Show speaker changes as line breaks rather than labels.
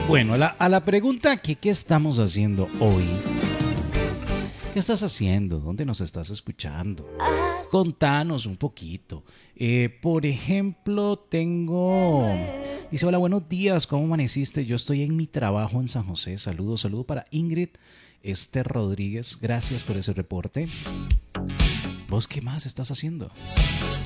Bueno, a la pregunta que ¿qué estamos haciendo hoy? ¿Qué estás haciendo? ¿Dónde nos estás escuchando? Contanos un poquito. Por ejemplo, dice, hola, buenos días, ¿cómo amaneciste? Yo estoy en mi trabajo en San José. Saludos para Ingrid Esther Rodríguez. Gracias por ese reporte. ¿Vos qué más estás haciendo?